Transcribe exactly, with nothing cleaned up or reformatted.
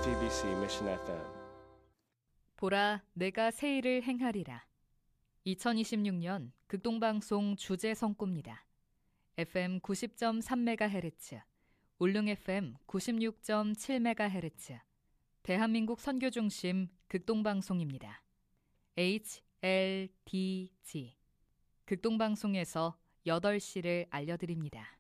티비씨 Mission 에프엠. 보라, 내가 새 일을 행하리라. 이천이십육 년 극동방송 주제 성구입니다. 에프엠 구십 점 삼 메가헤르츠, 울릉 에프엠 구십육 점 칠 메가헤르츠, 대한민국 선교중심 극동방송입니다. 에이치 엘 디 지, 극동방송에서 여덟 시를 알려드립니다.